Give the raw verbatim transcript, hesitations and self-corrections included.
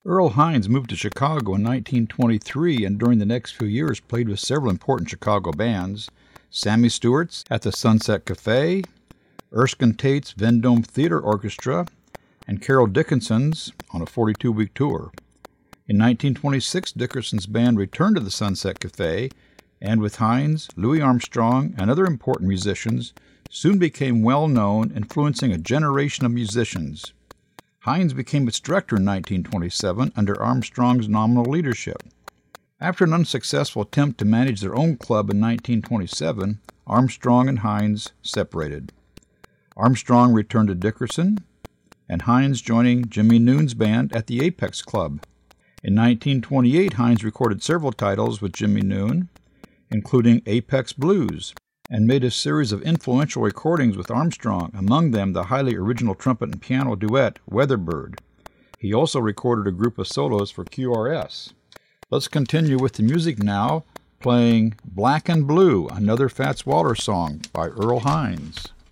Earl Hines moved to Chicago in nineteen twenty-three and during the next few years played with several important Chicago bands: Sammy Stewart's at the Sunset Cafe, Erskine Tate's Vendome Theater Orchestra, and Carol Dickinson's on a forty-two week tour. In nineteen twenty-six, Dickinson's band returned to the Sunset Cafe, and with Hines, Louis Armstrong, and other important musicians, soon became well known, influencing a generation of musicians. Hines became its director in nineteen twenty-seven under Armstrong's nominal leadership. After an unsuccessful attempt to manage their own club in nineteen twenty-seven, Armstrong and Hines separated. Armstrong returned to Dickinson, and Hines joining Jimmy Noon's band at the Apex Club. In nineteen twenty-eight, Hines recorded several titles with Jimmy Noon, including Apex Blues, and made a series of influential recordings with Armstrong, among them the highly original trumpet and piano duet, Weatherbird. He also recorded a group of solos for Q R S. Let's continue with the music now, playing Black and Blue, another Fats Waller song by Earl Hines.